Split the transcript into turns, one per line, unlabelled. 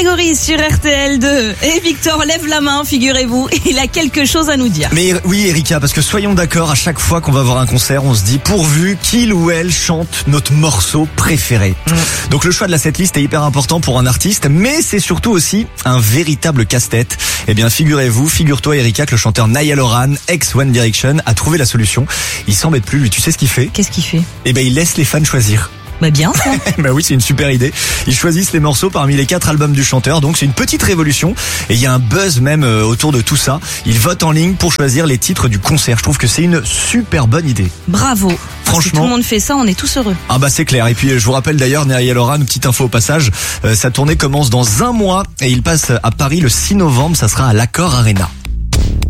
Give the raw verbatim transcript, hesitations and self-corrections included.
Grégory sur R T L deux. Et Victor lève la main, figurez-vous, il a quelque chose à nous dire.
Mais oui, Erika, parce que soyons d'accord, à chaque fois qu'on va voir un concert, on se dit pourvu qu'il ou elle chante notre morceau préféré. Mmh. Donc le choix de la setlist est hyper important pour un artiste, mais c'est surtout aussi un véritable casse-tête. Eh bien, figurez-vous, figure-toi Erika, que le chanteur Niall Horan, ex One Direction, a trouvé la solution. Il s'embête plus, lui. Tu sais ce qu'il fait?
Qu'est-ce qu'il fait?
Eh ben, il laisse les fans choisir.
Bah bien ça.
Bah oui, c'est une super idée. Ils choisissent les morceaux parmi les quatre albums du chanteur, donc c'est une petite révolution. Et il y a un buzz même euh, autour de tout ça. Ils votent en ligne pour choisir les titres du concert. Je trouve que c'est une super bonne idée.
Bravo.
Franchement,
si tout le monde fait ça, on est tous heureux.
Ah bah c'est clair. Et puis je vous rappelle d'ailleurs, Niall Horan, une petite info au passage, euh, sa tournée commence dans un mois et il passe à Paris le six novembre. Ça sera à l'Accor Arena.